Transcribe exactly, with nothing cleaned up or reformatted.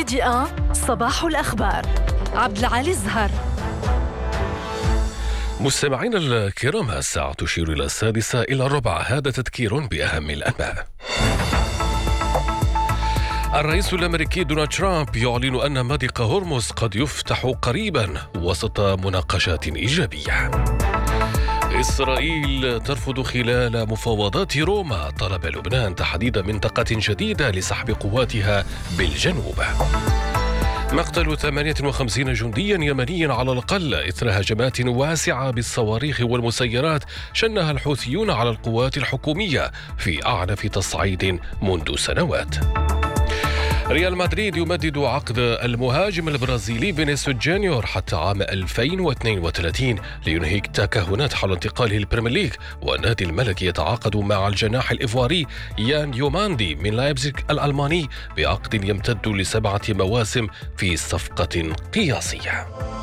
المفاجئة صباح الأخبار. عبد العالي الزهر. مستمعينا الكرام، الساعة تشير إلى السادسة إلى الربع. هذا تذكير بأهم الأنباء. الرئيس الأمريكي دونالد ترامب يعلن أن مضيق هرمز قد يفتح قريبا وسط مناقشات إيجابية. إسرائيل ترفض خلال مفاوضات روما طلب لبنان تحديد منطقة جديدة لسحب قواتها بالجنوب. مقتل ثمانية وخمسين جنديا يمنيا على الأقل إثر هجمات واسعة بالصواريخ والمسيرات شنها الحوثيون على القوات الحكومية في أعنف تصعيد منذ سنوات. ريال مدريد يمدد عقد المهاجم البرازيلي فينيسيوس جونيور حتى عام ألفين واثنين وثلاثين لينهي التكهنات حول انتقاله للبريمير ليج، والنادي الملكي يتعاقد مع الجناح الإيفواري يان يوماندي من لايبزيغ الألماني بعقد يمتد لسبعة مواسم في صفقة قياسية.